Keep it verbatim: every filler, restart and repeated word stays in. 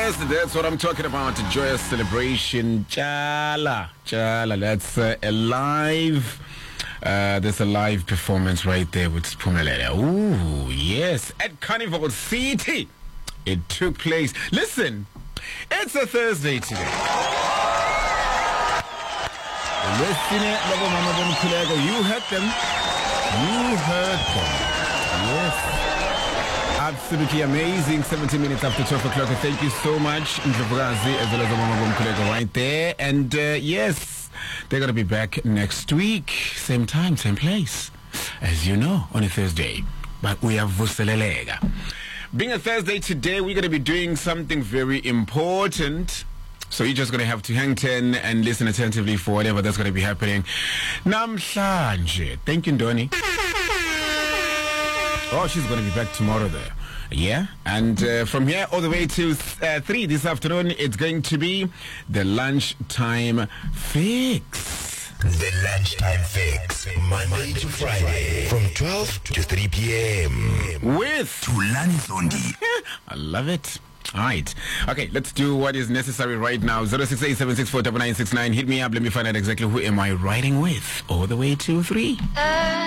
Yes, that's what I'm talking about. A joyous celebration. Chala. Chala. That's uh, a live... Uh, there's a live performance right there with Spumelele. Ooh, yes. At Carnival City. It took place. Listen, it's a Thursday today. Listen, you heard them. You heard them. Yes. Absolutely amazing. seventeen minutes after twelve o'clock. Thank you so much, Ndlovukazi, as well as Mama Kulego right there. And uh, yes, they're going to be back next week. Same time, same place. As you know, on a Thursday. But we have Vuselelega. Being a Thursday today, we're going to be doing something very important. So you're just going to have to hang ten and listen attentively for whatever that's going to be happening. Namhlanje. Thank you, Ndoni. Oh, she's going to be back tomorrow there. Yeah. And uh, from here all the way to uh, three this afternoon, it's going to be the lunchtime fix. The lunchtime fix, Monday to Friday, from twelve to three p.m. with Thulani Zondi. I love it. All right. Okay, let's do what is necessary right now. zero six eight seven six four nine nine six nine. Hit me up. Let me find out exactly who am I riding with. All the way to three. Uh.